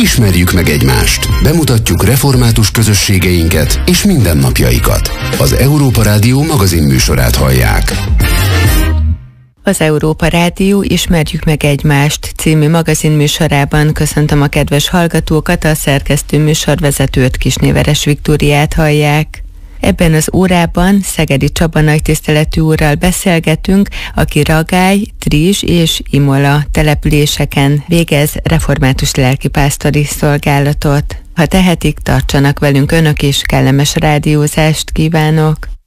Ismerjük meg egymást. Bemutatjuk református közösségeinket és mindennapjaikat. Az Európa Rádió magazinműsorát hallják. Az Európa Rádió Ismerjük meg egymást című magazinműsorában köszöntöm a kedves hallgatókat, a szerkesztő műsorvezetőt, Kisnéveres Viktóriát hallják. Ebben az órában Szegedi Csaba nagytiszteletű úrral beszélgetünk, aki Ragály, Trizs és Imola településeken végez református lelkipásztori szolgálatot. Ha tehetik, tartsanak velünk önök is, kellemes rádiózást kívánok!